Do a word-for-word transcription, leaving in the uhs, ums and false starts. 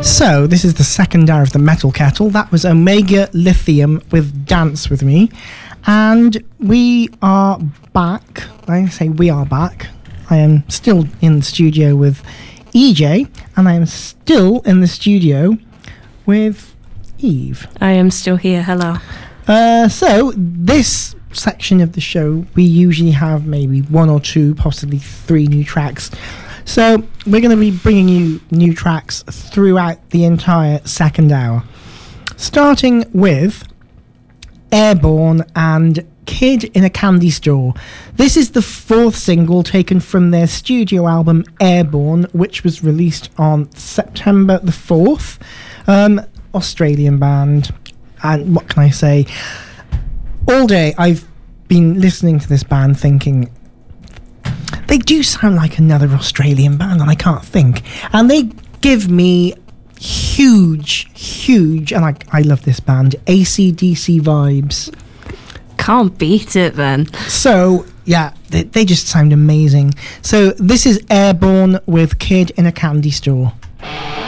So, this is the second hour of the Metal Kettle. That was Omega Lithium with Dance With Me. And we are back. I say we are back. I am still in the studio with E J, and I am still in the studio with Eve. I am still here. Hello. Uh, so, this section of the show, we usually have maybe one or two, possibly three new tracks. So, we're going to be bringing you new tracks throughout the entire second hour. Starting with Airborne and Kid in a Candy Store. This is the fourth single taken from their studio album Airborne, which was released on September the fourth. Um, Australian band. And what can I say? All day I've been listening to this band thinking, they do sound like another Australian band, and I can't think. And they give me huge, huge, and I, I love this band, A C D C vibes. Can't beat it then. So, yeah, they, they just sound amazing. So, this is Airborne with Kid in a Candy Store.